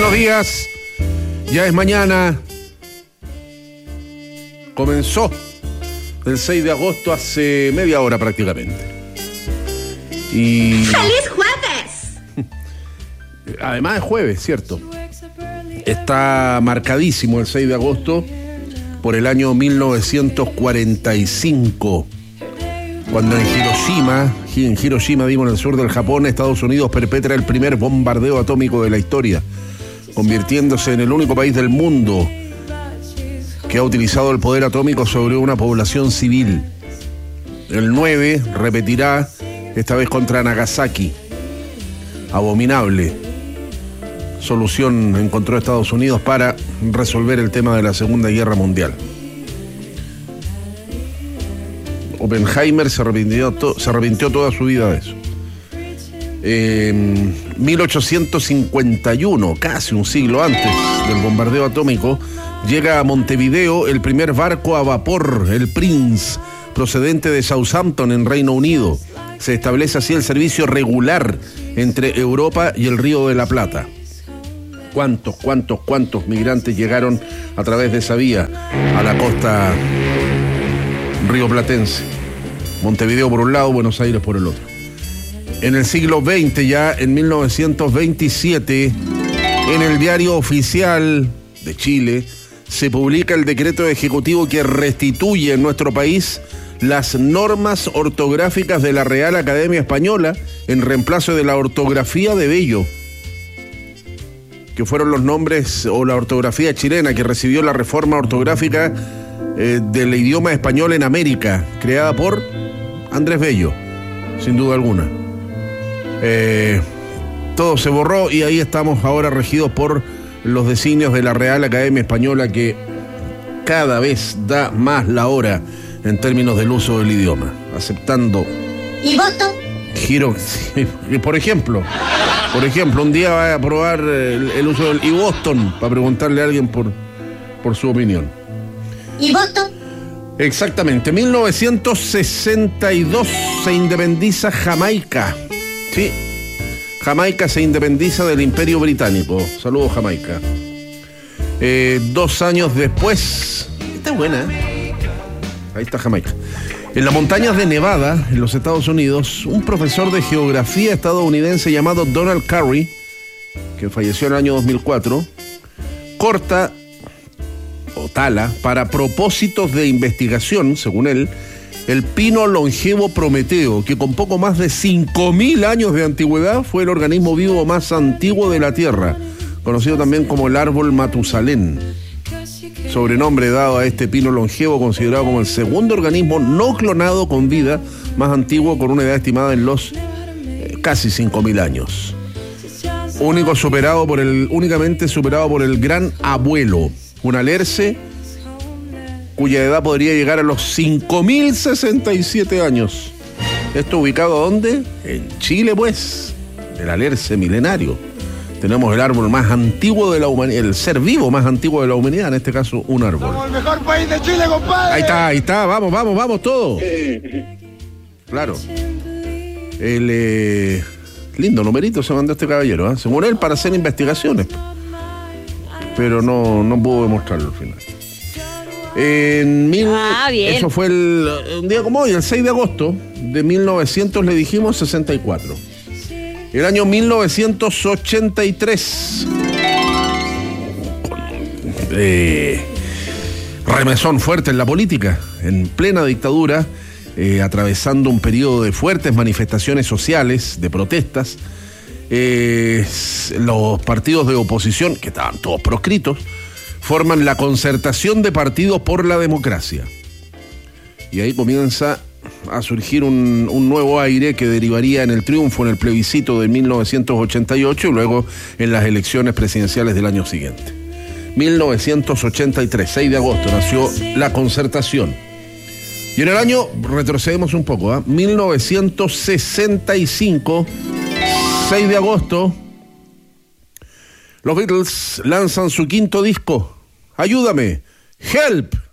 Buenos días, ya es mañana, comenzó el 6 de agosto hace media hora prácticamente. Y ¡Feliz jueves! Además es jueves, ¿cierto? Está marcadísimo el 6 de agosto por el año 1945, cuando en Hiroshima, digo, en el sur del Japón, Estados Unidos perpetra el primer bombardeo atómico de la historia, convirtiéndose en el único país del mundo que ha utilizado el poder atómico sobre una población civil. El 9 repetirá, esta vez contra Nagasaki. Abominable solución encontró Estados Unidos para resolver el tema de la Segunda Guerra Mundial. Oppenheimer se arrepintió toda su vida de eso. En 1851, casi un siglo antes del bombardeo atómico, llega a Montevideo el primer barco a vapor, el Prince, procedente de Southampton, en Reino Unido. Se establece así el servicio regular entre Europa y el Río de la Plata. ¿Cuántos migrantes llegaron a través de esa vía a la costa rioplatense? Montevideo por un lado, Buenos Aires por el otro. En el siglo XX, ya en 1927, en el Diario Oficial de Chile, se publica el decreto ejecutivo que restituye en nuestro país las normas ortográficas de la Real Academia Española en reemplazo de la ortografía de Bello, que fueron los nombres o la ortografía chilena que recibió la reforma ortográfica del idioma español en América, creada por Andrés Bello, sin duda alguna. Todo se borró y ahí estamos ahora regidos por los designios de la Real Academia Española, que cada vez da más la hora en términos del uso del idioma, aceptando. ¿Y voto? Por ejemplo, un día va a probar el uso del y Boston para preguntarle a alguien por su opinión. ¿Y voto? Exactamente, 1962 se independiza Jamaica. Sí, Jamaica se independiza del Imperio Británico. Saludos, Jamaica. 2 años después, está buena, ¿eh? Ahí está Jamaica. En las montañas de Nevada, en los Estados Unidos, un profesor de geografía estadounidense llamado Donald Curry, que falleció en el año 2004, corta o tala para propósitos de investigación, según él, el pino longevo Prometeo, que con poco más de 5.000 años de antigüedad fue el organismo vivo más antiguo de la Tierra, conocido también como el árbol Matusalén. Sobrenombre dado a este pino longevo, considerado como el segundo organismo no clonado con vida más antiguo, con una edad estimada en los casi 5.000 años. Únicamente superado por el gran abuelo, un alerce cuya edad podría llegar a los 5.067 años. Esto ubicado ¿dónde? En Chile, pues, el alerce milenario. Tenemos el árbol más antiguo de la humanidad, el ser vivo más antiguo de la humanidad, en este caso un árbol. Somos el mejor país de Chile, compadre. Ahí está, vamos todos. Claro. El lindo numerito se mandó este caballero, ¿eh? Según él, para hacer investigaciones. Pero no pudo demostrarlo al final. Bien. Eso fue un día como hoy, el 6 de agosto de 1900, le dijimos, 64. El año 1983. Remesón fuerte en la política, en plena dictadura, atravesando un periodo de fuertes manifestaciones sociales, de protestas. Los partidos de oposición, que estaban todos proscritos, forman la Concertación de Partidos por la Democracia. Y ahí comienza a surgir un nuevo aire que derivaría en el triunfo en el plebiscito de 1988 y luego en las elecciones presidenciales del año siguiente. 1983, 6 de agosto, nació la Concertación. Y en el año, retrocedemos un poco, 1965, 6 de agosto, los Beatles lanzan su quinto disco, Ayúdame, Help.